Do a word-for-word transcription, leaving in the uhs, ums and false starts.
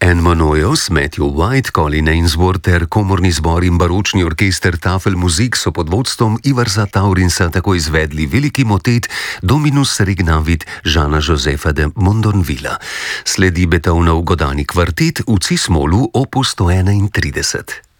Monoios, Matthew White, Colin Ainsworth ter komorni zbor in baročni orkester Tafelmusik so pod vodstvom Ivarsa Taurinsa tako izvedli veliki motet Dominus Regnavit Žana Josefa de Mondonvilla. Sledi Beethovenov godalni kvartet v cis-molu opus sto enaintrideset.